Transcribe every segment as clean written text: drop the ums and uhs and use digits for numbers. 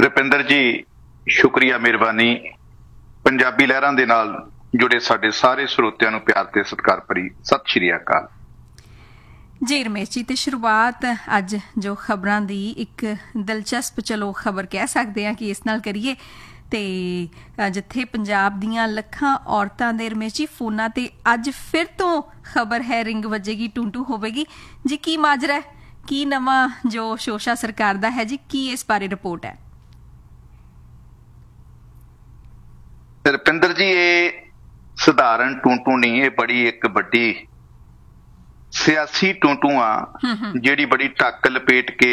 ਰੁਪਿੰਦਰ ਜੀ, ਸ਼ੁਕਰੀਆ, ਮਿਹਰਬਾਨੀ। ਪੰਜਾਬੀ ਲਹਿਰਾਂ ਦੇ ਨਾਲ ਜੁੜੇ ਸਾਡੇ ਸਾਰੇ ਸਰੋਤਿਆਂ ਨੂੰ ਪਿਆਰ ਤੇ ਸਤਿਕਾਰ ਭਰੀ ਸਤਿ ਸ਼੍ਰੀ ਅਕਾਲ ਜੀ। ਰਮੇਸ਼ ਜੀ, ਤੇ ਸ਼ੁਰੂਆਤ ਅੱਜ ਜੋ ਖਬਰਾਂ ਦੀ ਇੱਕ ਦਿਲਚਸਪ ਚਲੋ ਖਬਰ ਕਹਿ ਸਕਦੇ ਹਾਂ ਕਿ ਇਸ ਨਾਲ ਕਰੀਏ। ਤੇ ਜਿੱਥੇ ਪੰਜਾਬ ਦੀਆਂ ਲੱਖਾਂ ਔਰਤਾਂ ਦੇ ਰਮੇਸ਼ ਜੀ ਫੋਨਾਂ ਤੇ ਅੱਜ ਫਿਰ ਤੋਂ ਖਬਰ ਹੈ ਰਿੰਗ ਵੱਜੇਗੀ, ਟੂੰਟੂ ਹੋਵੇਗੀ ਜੀ। ਕੀ ਮਾਜਰਾ ਹੈ, ਕੀ ਨਵਾਂ ਜੋ ਸ਼ੋਸ਼ਾ ਸਰਕਾਰ ਦਾ ਹੈ ਜੀ, ਕੀ ਇਸ ਬਾਰੇ ਰਿਪੋਰਟ ਹੈ? ਰੁਪਿੰਦਰ ਜੀ, ਇਹ ਸਧਾਰਨ ਟੂੰਟੂ ਨਹੀਂ, ਇਹ ਬੜੀ ਇੱਕ ਵੱਡੀ ਸਿਆਸੀ ਟੂੰਟੂ ਆ ਜਿਹੜੀ ਬੜੀ ਢੱਕ ਲਪੇਟ ਕੇ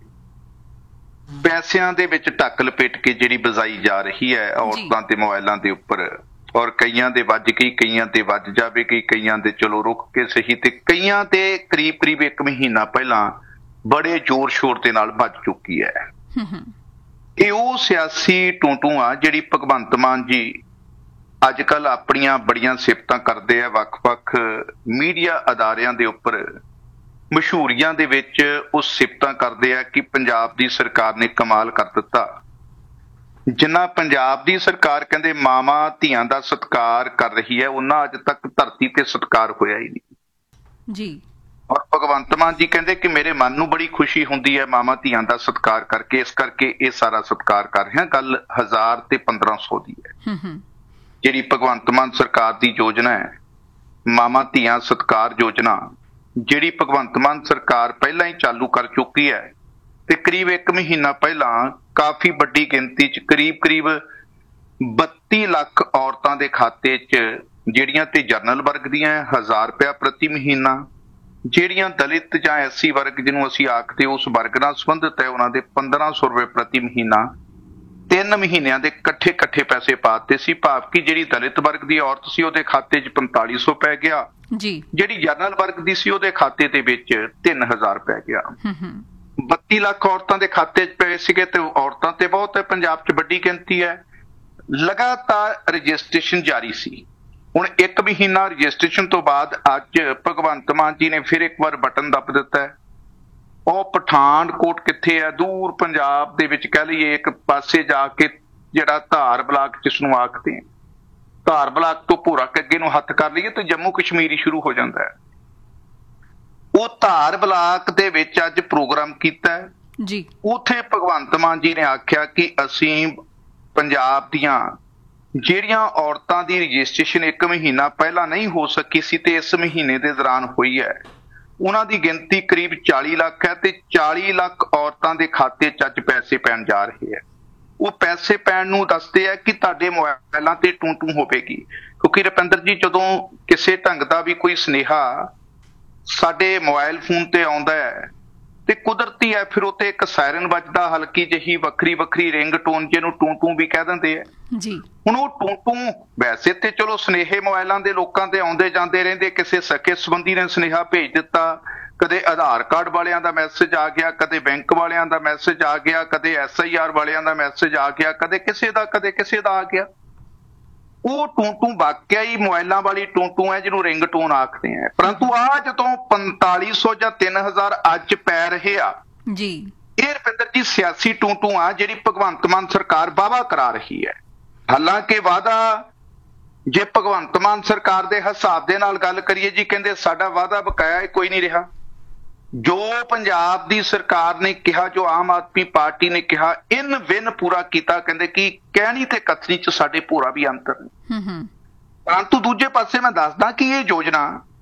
ਪੈਸਿਆਂ ਦੇ ਵਿੱਚ ਢੱਕ ਲਪੇਟ ਕੇ ਜਿਹੜੀ ਬਜਾਈ ਜਾ ਰਹੀ ਹੈ ਔਰਤਾਂ ਤੇ ਮੋਬਾਇਲਾਂ ਦੇ ਉੱਪਰ। ਔਰ ਕਈਆਂ ਦੇ ਵੱਜ ਗਈ, ਕਈਆਂ ਤੇ ਵੱਜ ਜਾਵੇਗੀ, ਕਈਆਂ ਦੇ ਚਲੋ ਰੁਕ ਕੇ ਸਹੀ, ਤੇ ਕਈਆਂ ਤੇ ਕਰੀਬ 1 ਮਹੀਨਾ ਪਹਿਲਾਂ ਬੜੇ ਜ਼ੋਰ ਸ਼ੋਰ ਦੇ ਨਾਲ ਵੱਜ ਚੁੱਕੀ ਹੈ। ਇਹ ਉਹ ਸਿਆਸੀ ਟੂੰਟੂ ਆ ਜਿਹੜੀ ਭਗਵੰਤ ਮਾਨ ਜੀ ਅੱਜ ਕੱਲ੍ਹ ਆਪਣੀਆਂ ਬੜੀਆਂ ਸਿਫਤਾਂ ਕਰਦੇ ਆ ਵੱਖ-ਵੱਖ ਮੀਡੀਆ ਅਦਾਰਿਆਂ ਦੇ ਉੱਪਰ, ਮਸ਼ਹੂਰੀਆਂ ਦੇ ਵਿੱਚ ਉਹ ਸਿਫਤਾਂ ਕਰਦੇ ਆ ਕਿ ਪੰਜਾਬ ਦੀ ਸਰਕਾਰ ਨੇ ਕਮਾਲ ਕਰ ਦਿੱਤਾ। ਜਿੰਨਾ ਪੰਜਾਬ ਦੀ ਸਰਕਾਰ ਕਹਿੰਦੇ ਮਾਵਾਂ ਧੀਆਂ ਦਾ ਸਤਿਕਾਰ ਕਰ ਰਹੀ ਹੈ, ਉਹਨਾਂ ਅੱਜ ਤੱਕ ਧਰਤੀ ਤੇ ਸਤਿਕਾਰ ਹੋਇਆ ਹੀ ਨਹੀਂ ਜੀ। ਔਰ ਭਗਵੰਤ ਮਾਨ ਜੀ ਕਹਿੰਦੇ ਕਿ ਮੇਰੇ ਮਨ ਨੂੰ ਬੜੀ ਖੁਸ਼ੀ ਹੁੰਦੀ ਹੈ ਮਾਵਾਂ ਧੀਆਂ ਦਾ ਸਤਿਕਾਰ ਕਰਕੇ, ਇਸ ਕਰਕੇ ਇਹ ਸਾਰਾ ਸਤਿਕਾਰ ਕਰ ਰਿਹਾ। ਗੱਲ 1000 ਤੇ 1500 ਦੀ ਹੈ। ਜਿਹੜੀ ਭਗਵੰਤ ਮਾਨ ਸਰਕਾਰ ਦੀ ਯੋਜਨਾ ਹੈ ਮਾਵਾਂ ਧੀਆਂ ਸਤਿਕਾਰ ਯੋਜਨਾ, ਜਿਹੜੀ ਭਗਵੰਤ ਮਾਨ ਸਰਕਾਰ ਪਹਿਲਾਂ ਹੀ ਚਾਲੂ ਕਰ ਚੁੱਕੀ ਹੈ। ਤੇ ਕਰੀਬ 1 ਮਹੀਨਾ ਪਹਿਲਾਂ ਕਾਫੀ ਵੱਡੀ ਗਿਣਤੀ 'ਚ ਕਰੀਬ 32 ਲੱਖ ਔਰਤਾਂ ਦੇ ਖਾਤੇ 'ਚ, ਜਿਹੜੀਆਂ ਤੇ ਜਨਰਲ ਵਰਗ ਦੀਆਂ 1000 ਰੁਪਇਆ ਪ੍ਰਤੀ ਮਹੀਨਾ, ਜਿਹੜੀਆਂ ਦਲਿਤ ਜਾਂ SC ਵਰਗ ਜਿਹਨੂੰ ਅਸੀਂ ਆਖਦੇ ਉਸ ਵਰਗ ਨਾਲ ਸੰਬੰਧਿਤ ਹੈ, ਉਹਨਾਂ ਦੇ 1500 ਰੁਪਏ ਪ੍ਰਤੀ ਮਹੀਨਾ। 3 ਮਹੀਨਿਆਂ ਦੇ ਇਕੱਠੇ ਪੈਸੇ ਪਾਤੇ ਸੀ, ਭਾਵ ਕਿ ਜਿਹੜੀ ਦਲਿਤ ਵਰਗ ਦੀ ਔਰਤ ਸੀ ਉਹਦੇ ਖਾਤੇ 'ਚ 4500 ਪੈ ਗਿਆ ਜੀ, ਜਿਹੜੀ ਜਨਰਲ ਵਰਗ ਦੀ ਸੀ ਉਹਦੇ ਖਾਤੇ ਦੇ ਵਿੱਚ 3000 ਪੈ ਗਿਆ। 32 ਲੱਖ ਔਰਤਾਂ ਦੇ ਖਾਤੇ 'ਚ ਪਏ ਸੀਗੇ, ਤੇ ਔਰਤਾਂ ਤੇ ਬਹੁਤ ਹੈ, ਪੰਜਾਬ 'ਚ ਵੱਡੀ ਗਿਣਤੀ ਹੈ। ਲਗਾਤਾਰ ਰਜਿਸਟ੍ਰੇਸ਼ਨ ਜਾਰੀ ਸੀ। ਹੁਣ 1 ਮਹੀਨਾ ਰਜਿਸਟ੍ਰੇਸ਼ਨ ਤੋਂ ਬਾਅਦ ਅੱਜ ਭਗਵੰਤ ਮਾਨ ਜੀ ਨੇ ਫਿਰ ਇੱਕ ਵਾਰ ਬਟਨ ਦੱਬ ਦਿੱਤਾ ਹੈ। ਉਹ ਪਠਾਨਕੋਟ ਕਿੱਥੇ ਹੈ, ਦੂਰ ਪੰਜਾਬ ਦੇ ਵਿੱਚ ਕਹਿ ਲਈਏ ਇੱਕ ਪਾਸੇ ਜਾ ਕੇ, ਜਿਹੜਾ ਧਾਰ ਬਲਾਕ ਜਿਸਨੂੰ ਆਖਦੇ ਆ, ਧਾਰ ਬਲਾਕ ਤੋਂ ਭੋਰਾ ਅੱਗੇ ਨੂੰ ਹੱਥ ਕਰ ਲਈਏ ਤੇ ਜੰਮੂ ਕਸ਼ਮੀਰ ਹੀ ਸ਼ੁਰੂ ਹੋ ਜਾਂਦਾ ਹੈ। ਉਹ ਧਾਰ ਬਲਾਕ ਦੇ ਵਿੱਚ ਅੱਜ ਪ੍ਰੋਗਰਾਮ ਕੀਤਾ ਜੀ। ਉੱਥੇ ਭਗਵੰਤ ਮਾਨ ਜੀ ਨੇ ਆਖਿਆ ਕਿ ਅਸੀਂ ਪੰਜਾਬ ਦੀਆਂ ਜਿਹੜੀਆਂ ਔਰਤਾਂ ਦੀ ਰਜਿਸਟ੍ਰੇਸ਼ਨ 1 ਮਹੀਨਾ ਪਹਿਲਾਂ ਨਹੀਂ ਹੋ ਸਕੀ ਸੀ ਤੇ ਇਸ ਮਹੀਨੇ ਦੇ ਦੌਰਾਨ ਹੋਈ ਹੈ, ਉਹਨਾਂ ਦੀ ਗਿਣਤੀ ਕਰੀਬ 40 ਲੱਖ ਹੈ। ਤੇ 40 ਲੱਖ ਔਰਤਾਂ ਦੇ ਖਾਤੇ 'ਚ ਅੱਜ ਪੈਸੇ ਪੈਣ ਜਾ ਰਹੇ ਹੈ। ਉਹ ਪੈਸੇ ਪੈਣ ਨੂੰ ਦੱਸਦੇ ਆ ਕਿ ਤੁਹਾਡੇ ਮੋਬਾਇਲਾਂ ਤੇ ਟੂੰ ਹੋਵੇਗੀ, ਕਿਉਂਕਿ ਰੁਪਿੰਦਰ ਜੀ ਜਦੋਂ ਕਿਸੇ ਢੰਗ ਦਾ ਵੀ ਕੋਈ ਸੁਨੇਹਾ ਸਾਡੇ ਮੋਬਾਇਲ ਫੋਨ ਤੇ ਆਉਂਦਾ ਹੈ ਤੇ ਕੁਦਰਤੀ ਹੈ ਫਿਰ ਉੱਤੇ ਇੱਕ ਸਾਇਰਨ ਵੱਜਦਾ, ਹਲਕੀ ਜਿਹੀ ਵੱਖਰੀ ਰਿੰਗ ਟੋਨ, ਜਿਹਨੂੰ ਟੂੰ ਵੀ ਕਹਿ ਦਿੰਦੇ ਆ ਜੀ। ਹੁਣ ਉਹ ਟੂੰ ਵੈਸੇ ਤੇ ਚਲੋ ਸੁਨੇਹੇ ਮੋਬਾਇਲਾਂ ਦੇ ਲੋਕਾਂ ਦੇ ਆਉਂਦੇ ਜਾਂਦੇ ਰਹਿੰਦੇ, ਕਿਸੇ ਸਕੇ ਸੰਬੰਧੀ ਨੇ ਸੁਨੇਹਾ ਭੇਜ ਦਿੱਤਾ, ਕਦੇ ਆਧਾਰ ਕਾਰਡ ਵਾਲਿਆਂ ਦਾ ਮੈਸੇਜ ਆ ਗਿਆ, ਕਦੇ ਬੈਂਕ ਵਾਲਿਆਂ ਦਾ ਮੈਸੇਜ ਆ ਗਿਆ, ਕਦੇ SIR ਵਾਲਿਆਂ ਦਾ ਮੈਸੇਜ ਆ ਗਿਆ, ਕਦੇ ਕਿਸੇ ਦਾ ਆ ਗਿਆ। ਉਹ ਟੂੰ ਵਾਕਿਆ ਹੀ ਮੋਬਾਇਲਾਂ ਵਾਲੀ ਟੂੰ ਹੈ ਜਿਹਨੂੰ ਰਿੰਗ ਟੋਨ ਆਖਦੇ ਆ। ਪਰੰਤੂ ਆ ਜਦੋਂ 4500 ਜਾਂ 3000 ਅੱਜ ਪੈ ਰਹੇ ਆ ਜੀ, ਇਹ ਰੁਪਿੰਦਰ ਜੀ ਸਿਆਸੀ ਟੂੰ ਆ ਜਿਹੜੀ ਭਗਵੰਤ ਮਾਨ ਸਰਕਾਰ ਵਾਅਵਾ ਕਰਾ ਰਹੀ ਹੈ। ਹਾਲਾਂਕਿ ਵਾਅਦਾ, ਜੇ ਭਗਵੰਤ ਮਾਨ ਸਰਕਾਰ ਦੇ ਹਿਸਾਬ ਦੇ ਨਾਲ ਗੱਲ ਕਰੀਏ ਜੀ, ਕਹਿੰਦੇ ਸਾਡਾ ਵਾਅਦਾ ਬਕਾਇਆ ਕੋਈ ਨਹੀਂ ਰਿਹਾ। ਜੋ ਪੰਜਾਬ ਦੀ ਸਰਕਾਰ ਨੇ ਕਿਹਾ, ਜੋ ਆਮ ਆਦਮੀ ਪਾਰਟੀ ਨੇ ਕਿਹਾ, ਇਨ ਵਿਨ ਪੂਰਾ ਕੀਤਾ। ਕਹਿੰਦੇ ਕਿ ਕਹਿਣੀ ਤੇ ਕਥਨੀ 'ਚ ਸਾਡੇ ਭੋਰਾ ਵੀ ਅੰਤਰ ਨਹੀਂ। ਪਰੰਤੂ ਦੂਜੇ ਪਾਸੇ ਮੈਂ ਦੱਸਦਾ ਕਿ ਇਹ ਯੋਜਨਾ,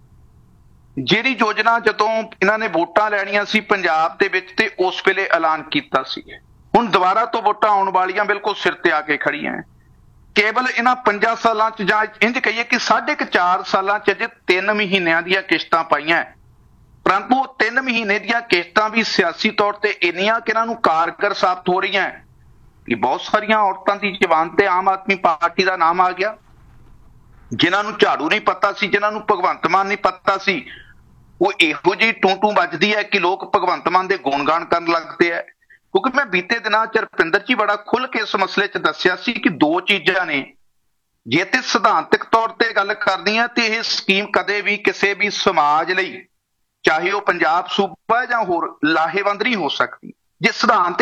ਜਿਹੜੀ ਯੋਜਨਾ ਜਦੋਂ ਇਹਨਾਂ ਨੇ ਵੋਟਾਂ ਲੈਣੀਆਂ ਸੀ ਪੰਜਾਬ ਦੇ ਵਿੱਚ ਤੇ ਉਸ ਵੇਲੇ ਐਲਾਨ ਕੀਤਾ ਸੀ, ਹੁਣ ਦੁਬਾਰਾ ਤੋਂ ਵੋਟਾਂ ਆਉਣ ਵਾਲੀਆਂ ਬਿਲਕੁਲ ਸਿਰ ਤੇ ਆ ਕੇ ਖੜੀਆਂ। ਕੇਵਲ ਇਹਨਾਂ 5 ਸਾਲਾਂ 'ਚ ਜਾਂ ਇੰਝ ਕਹੀਏ ਕਿ 4.5 ਸਾਲਾਂ 'ਚ ਅਜੇ 3 ਮਹੀਨਿਆਂ ਦੀਆਂ ਕਿਸ਼ਤਾਂ ਪਾਈਆਂ, ਪਰੰਤੂ 3 ਮਹੀਨੇ ਦੀਆਂ ਕਿਸ਼ਤਾਂ ਵੀ ਸਿਆਸੀ ਤੌਰ ਤੇ ਇੰਨੀਆਂ ਕਿ ਇਹਨਾਂ ਨੂੰ ਕਾਰਗਰ ਸਾਬਤ ਹੋ ਰਹੀਆਂ ਕਿ ਬਹੁਤ ਸਾਰੀਆਂ ਔਰਤਾਂ ਦੀ ਜ਼ੁਬਾਨ ਤੇ ਆਮ ਆਦਮੀ ਪਾਰਟੀ ਦਾ ਨਾਮ ਆ ਗਿਆ। ਜਿਨ੍ਹਾਂ ਨੂੰ ਝਾੜੂ ਨਹੀਂ ਪਤਾ ਸੀ, ਜਿਨ੍ਹਾਂ ਨੂੰ ਭਗਵੰਤ ਮਾਨ ਨਹੀਂ ਪਤਾ ਸੀ, ਉਹ ਇਹੋ ਜਿਹੀ ਟੂੰ ਵੱਜਦੀ ਹੈ ਕਿ ਲੋਕ ਭਗਵੰਤ ਮਾਨ ਦੇ ਗੁਣਗਾਨ ਕਰਨ ਲੱਗਦੇ ਹੈ। ਕਿਉਂਕਿ ਮੈਂ ਬੀਤੇ ਦਿਨਾਂ 'ਚ ਰੁਪਿੰਦਰ ਜੀ ਬੜਾ ਖੁੱਲ੍ਹ ਕੇ ਇਸ ਮਸਲੇ 'ਚ ਦੱਸਿਆ ਸੀ ਕਿ 2 ਚੀਜ਼ਾਂ ਨੇ, ਜੇ ਤੇ ਸਿਧਾਂਤਕ ਤੌਰ ਤੇ ਗੱਲ ਕਰਨੀ ਹੈ ਤੇ ਇਹ ਸਕੀਮ ਕਦੇ ਵੀ ਕਿਸੇ ਵੀ ਸਮਾਜ ਲਈ, ਚਾਹੇ ਉਹ ਪੰਜਾਬ ਸੂਬਾ ਜਾਂ ਹੋਰ, ਲਾਹੇਵੰਦ ਨਹੀਂ ਹੋ ਸਕਦੀ। ਜੇ ਸਿਧਾਂਤਕ